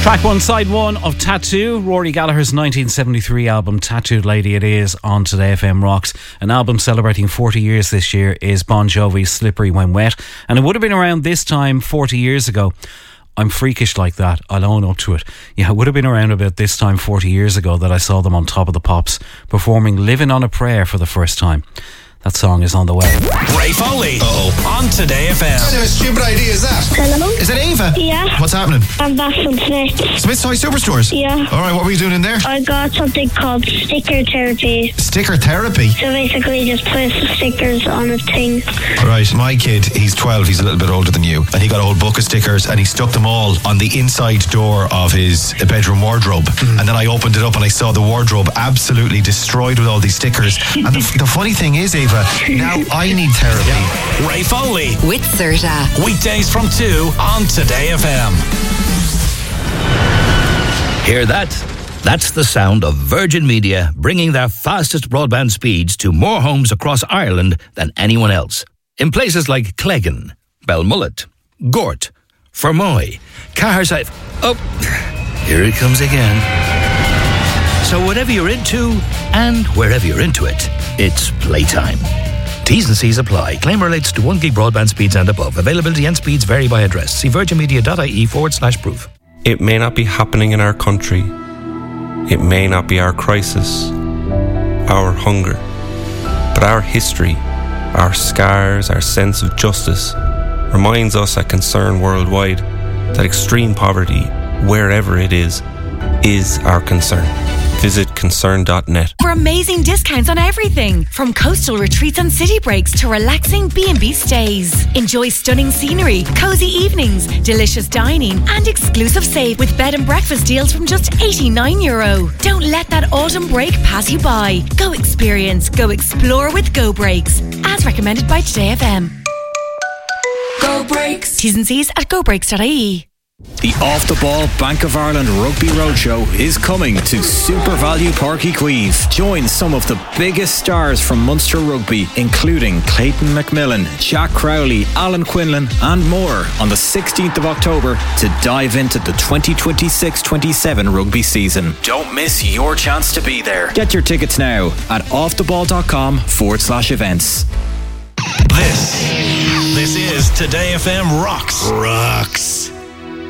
Track one, side one of Tattoo, Rory Gallagher's 1973 album Tattooed Lady it is on Today FM Rocks. An album celebrating 40 years this year is Bon Jovi's Slippery When Wet, and it would have been around this time 40 years ago. I'm freakish like that, I'll own up to it. Yeah, it would have been around about this time 40 years ago that I saw them on Top of the Pops performing Living on a Prayer for the first time. That song is on the way. Ray Foley on Today FM. What kind of stupid idea is that? Hello? Is it Ava? Yeah. What's happening? I'm back from Smith's. Smith's Toy Superstores? Yeah. Alright, what were you doing in there? I got something called sticker therapy. Sticker therapy? So basically just put stickers on a thing. Right, my kid, he's 12, he's a little bit older than you, and he got a whole book of stickers and he stuck them all on the inside door of his bedroom wardrobe. And then I opened it up and I saw the wardrobe absolutely destroyed with all these stickers. And the funny thing is, Ava, now I need therapy. Ray Foley with Serta. Weekdays from 2 on Today FM. Hear that? That's the sound of Virgin Media bringing their fastest broadband speeds to more homes across Ireland than anyone else. In places like Cleggan, Belmullet, Gort, Fermoy, Caherside. Oh, here it comes again. So whatever you're into and wherever you're into it, it's playtime. T's and C's apply. Claim relates to 1 gig broadband speeds and above. Availability and speeds vary by address. See virginmedia.ie/proof. It may not be happening in our country. It may not be our crisis, our hunger, but our history, our scars, our sense of justice reminds us at Concern Worldwide that extreme poverty, wherever it is our concern. Visit concern.net. For amazing discounts on everything, from coastal retreats and city breaks to relaxing B&B stays. Enjoy stunning scenery, cozy evenings, delicious dining and exclusive save with bed and breakfast deals from just €89. Don't let that autumn break pass you by. Go experience, go explore with Go Breaks, as recommended by Today FM. Go Breaks. T's and C's at gobreaks.ie. The Off the Ball Bank of Ireland Rugby Roadshow is coming to Super Value Park Queeve. Join some of the biggest stars from Munster Rugby, including Clayton McMillan, Jack Crowley, Alan Quinlan and more on the 16th of October to dive into the 2026-27 rugby season. Don't miss your chance to be there. Get your tickets now at offtheball.com/events. This is Today FM Rocks.